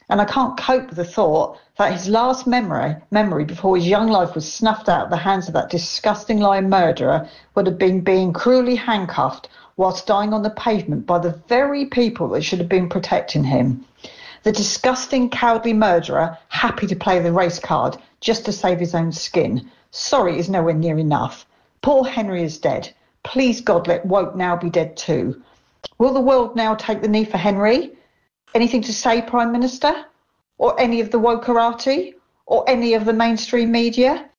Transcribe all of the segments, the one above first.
And I can't cope with the thought that his last memory before his young life was snuffed out at the hands of that disgusting lying murderer would have been being cruelly handcuffed whilst dying on the pavement by the very people that should have been protecting him. The disgusting, cowardly murderer, happy to play the race card just to save his own skin. Sorry is nowhere near enough. Poor Henry is dead. Please, God, let Woke now be dead too. Will the world now take the knee for Henry? Anything to say, Prime Minister? Or any of the wokerati? Or any of the mainstream media?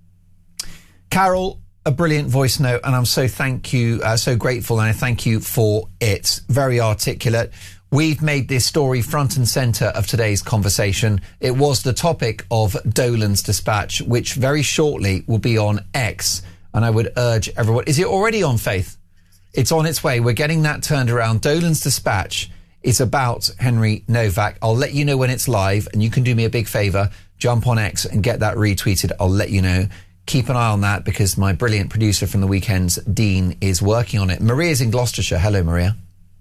Carol, a brilliant voice note, and I'm so grateful, and I thank you for it. Very articulate. We've made this story front and centre of today's conversation. It was the topic of Dolan's dispatch, which very shortly will be on X. And I would urge everyone... Is it already on, Faith? It's on its way. We're getting that turned around. Dolan's dispatch is about Henry Novak. I'll let you know when it's live, and you can do me a big favour. Jump on X and get that retweeted. I'll let you know. Keep an eye on that because my brilliant producer from the weekends, Dean, is working on it. Maria's in Gloucestershire. Hello, Maria.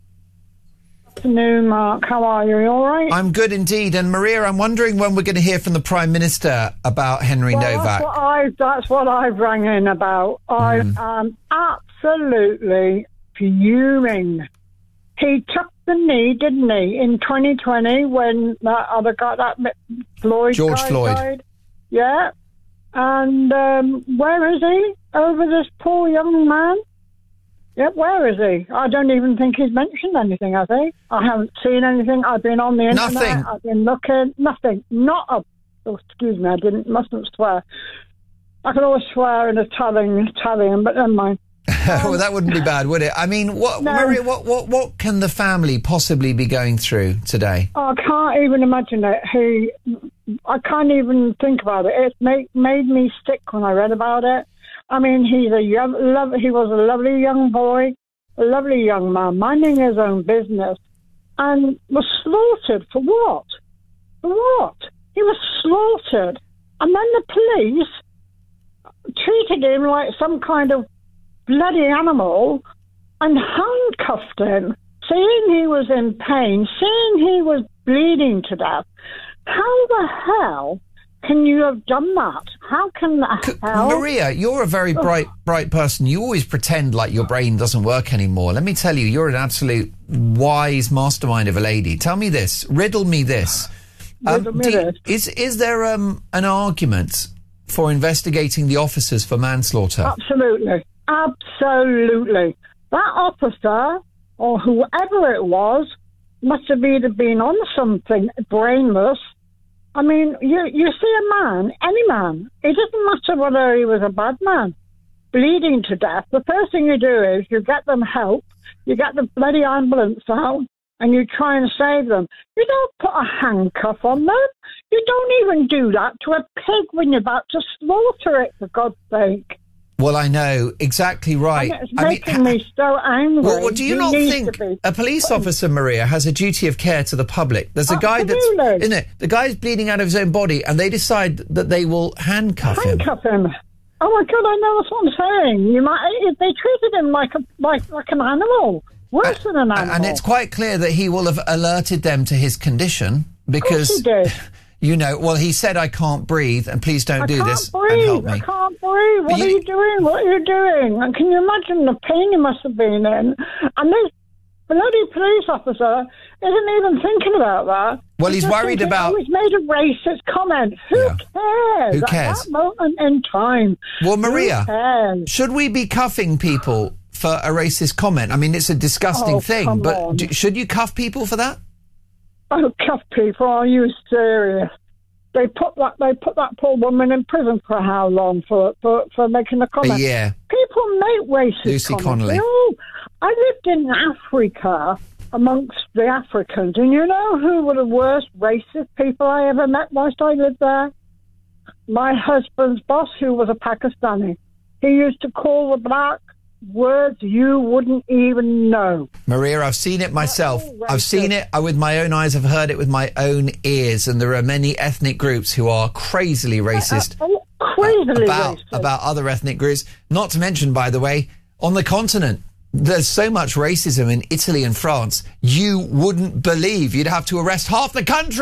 Good afternoon, Mark. How are you? Are you all right? I'm good indeed. And Maria, I'm wondering when we're going to hear from the Prime Minister about Henry Novak. That's what I've rang in about. I am absolutely fuming. He took the knee, didn't he, in 2020 when that other guy, George Floyd died? Yeah. And where is he? Over this poor young man? Yep, where is he? I don't even think he's mentioned anything, has he? I haven't seen anything. I've been on the internet. Nothing. I've been looking. Nothing. Excuse me, mustn't swear. I can always swear in Italian, but never mind. Well, that wouldn't be bad, would it? I mean, Maria, what can the family possibly be going through today? I can't even imagine it. I can't even think about it. It made me sick when I read about it. I mean, he was a lovely young boy, a lovely young man, minding his own business, and was slaughtered for what? For what? He was slaughtered. And then the police treated him like some kind of bloody animal and handcuffed him, seeing he was in pain, seeing he was bleeding to death. How the hell can you have done that? How can that hell... Maria, you're a very bright person. You always pretend like your brain doesn't work anymore. Let me tell you, you're an absolute wise mastermind of a lady. Tell me this. Riddle me this. Is there an argument for investigating the officers for manslaughter? Absolutely. Absolutely. That officer, or whoever it was, must have either been on something brainless. I mean, you see a man, any man, it doesn't matter whether he was a bad man, bleeding to death. The first thing you do is you get them help, you get the bloody ambulance out, and you try and save them. You don't put a handcuff on them. You don't even do that to a pig when you're about to slaughter it, for God's sake. Well, I know, exactly right. And it's making me so angry. Well, do you not think a police officer, Maria, has a duty of care to the public? There's a guy that's, isn't it? The guy's bleeding out of his own body, and they decide that they will handcuff him. Oh my God, I know, that's what I'm saying. They treated him like an animal, worse than an animal. And it's quite clear that he will have alerted them to his condition because. Of course he did. You know, well, he said, I can't breathe, and please don't do this. And help me. I can't breathe. What are you doing? What are you doing? And can you imagine the pain he must have been in? And this bloody police officer isn't even thinking about that. Well, he's worried about... he's made a racist comment. Who cares? Who cares? At that moment in time. Well, Maria, should we be cuffing people for a racist comment? I mean, it's a disgusting thing, but should you cuff people for that? Oh, cuff people, are you serious? They put that poor woman in prison for how long for making a comment? Yeah. People make racist Lucy comments. Connolly. Oh, I lived in Africa amongst the Africans, and you know who were the worst racist people I ever met whilst I lived there? My husband's boss, who was a Pakistani. He used to call the black words you wouldn't even know. Maria, I've seen it myself. I've seen it with my own eyes. I've heard it with my own ears. And there are many ethnic groups who are crazily racist about other ethnic groups. Not to mention, by the way, on the continent, there's so much racism in Italy and France, you wouldn't believe. You'd have to arrest half the country.